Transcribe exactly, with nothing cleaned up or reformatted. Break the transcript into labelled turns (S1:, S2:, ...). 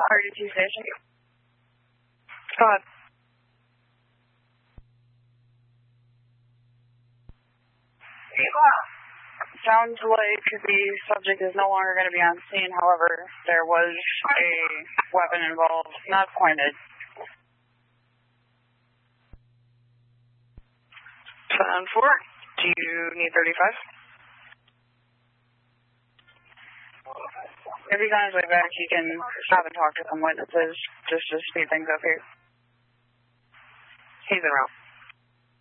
S1: R D T station.
S2: Go ahead.
S1: Sounds like the subject is no longer going to be on scene. However, there was a weapon involved, not pointed.
S2: ten four, do you need thirty-five?
S1: If he's on his way back, he can stop and talk to some witnesses just to speed things up here.
S2: He's en route.